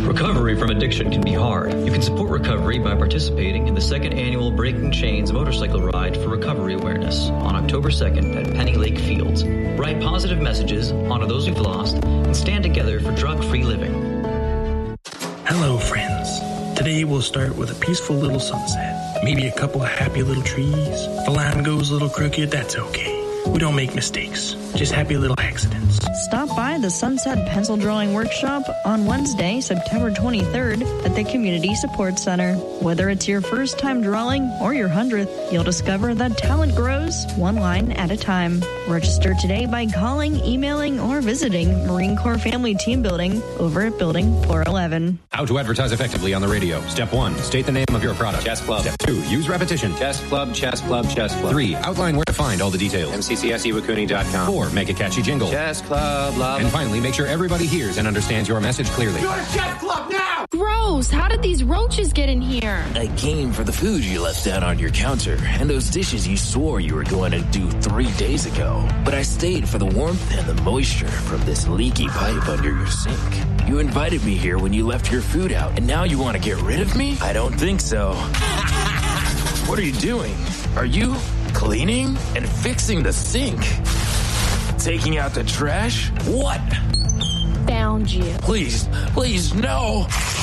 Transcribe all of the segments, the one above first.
Recovery from addiction can be hard. You can support recovery by participating in the second annual Breaking Chains motorcycle ride for recovery awareness on October 2nd at Penny Lake Fields. Write positive messages, honor those we've lost, and stand together for drug-free living. Hello, friends. Today we'll start with a peaceful little sunset. Maybe a couple of happy little trees. If the line goes a little crooked, that's okay. We don't make mistakes, just happy little accidents. Stop by the Sunset Pencil Drawing Workshop on Wednesday, September 23rd at the Community Support Center. Whether it's your first time drawing or your 100th, you'll discover that talent grows one line at a time. Register today by calling, emailing, or visiting Marine Corps Family Team Building over at Building 411. How to advertise effectively on the radio. Step 1, state the name of your product. Chess Club. Step 2, use repetition. Chess Club, Chess Club, Chess Club. 3, outline where to find all the details. MCCSEWakuni.com. 4, make a catchy jingle. Chess Club, love. And finally, make sure everybody hears and understands your message clearly. Go to Chess Club now! Gross! How did these roaches get in here? I came for the food you left out on your counter and those dishes you swore you were going to do 3 days ago. But I stayed for the warmth and the moisture from this leaky pipe under your sink. You invited me here when you left your food out, and now you want to get rid of me? I don't think so. What are you doing? Are you cleaning and fixing the sink? Taking out the trash? What? Found you. Please, no.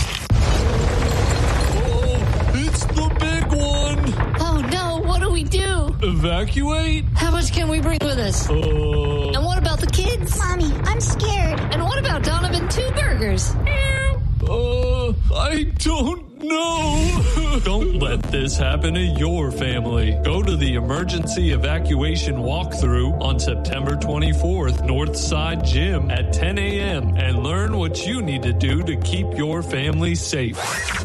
Oh, it's the big one. Oh no, what do we do? Evacuate? How much can we bring with us? And what about the kids? Mommy, I'm scared. And what about Donovan Two Burgers? I don't know. Don't let this happen to your family. Go to the emergency evacuation walkthrough on September 24th, Northside Gym at 10 a.m. and learn what you need to do to keep your family safe.